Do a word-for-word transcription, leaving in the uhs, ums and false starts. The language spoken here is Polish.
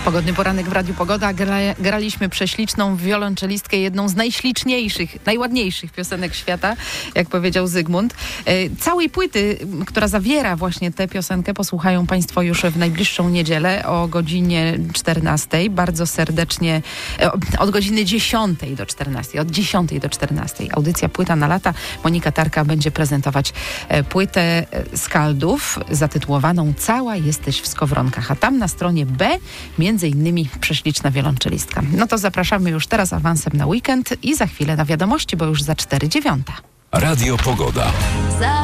Pogodny poranek w Radiu Pogoda. Gra, graliśmy prześliczną wiolonczelistkę, jedną z najśliczniejszych, najładniejszych piosenek świata, jak powiedział Zygmunt. E, całej płyty, która zawiera właśnie tę piosenkę, posłuchają Państwo już w najbliższą niedzielę o godzinie czternastej. Bardzo serdecznie, e, od godziny dziesiątej do czternastej. Od dziesiątej do czternastej. Audycja Płyta na lata. Monika Tarka będzie prezentować e, płytę Skaldów zatytułowaną Cała jesteś w skowronkach. A tam na stronie B między innymi prześliczna wiolonczelistka. No to zapraszamy już teraz awansem na weekend i za chwilę na wiadomości, bo już za cztery dziewiąta. Radio Pogoda.